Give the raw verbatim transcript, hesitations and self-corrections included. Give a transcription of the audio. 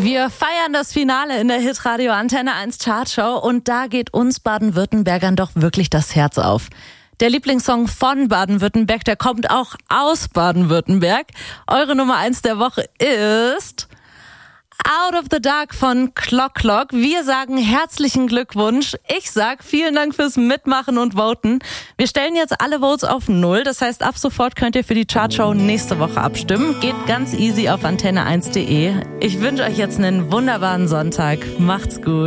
Wir feiern das Finale in der Hitradio Antenne eins Chartshow und da geht uns Baden-Württembergern doch wirklich das Herz auf. Der Lieblingssong von Baden-Württemberg, der kommt auch aus Baden-Württemberg. Eure Nummer eins der Woche ist Out of the Dark von Clock Clock. Wir sagen herzlichen Glückwunsch. Ich sag vielen Dank fürs Mitmachen und Voten. Wir stellen jetzt alle Votes auf Null. Das heißt, ab sofort könnt ihr für die Chartshow nächste Woche abstimmen. Geht ganz easy auf antenne eins punkt de. Ich wünsche euch jetzt einen wunderbaren Sonntag. Macht's gut.